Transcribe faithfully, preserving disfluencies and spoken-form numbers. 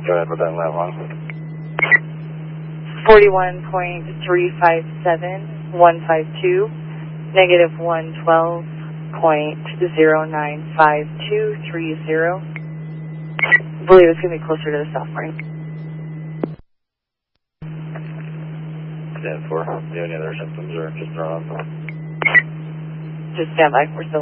Go ahead with that lat long. forty-one point three five seven one five two, negative one twelve point zero nine five two three zero. I believe it's going to be closer to the south marine. ten four. Do you have any other symptoms or just throw up? Just stand by. We're still